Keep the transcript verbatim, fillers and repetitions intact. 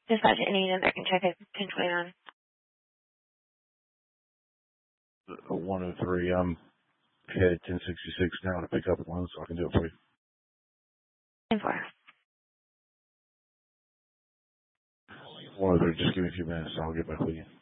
Dispatch any unit that can check it ten twenty-nine. one oh three, I'm headed ten sixty-six now to pick up one, so I can do it for you. ten four. one oh three, just give me a few minutes, I'll get back with you.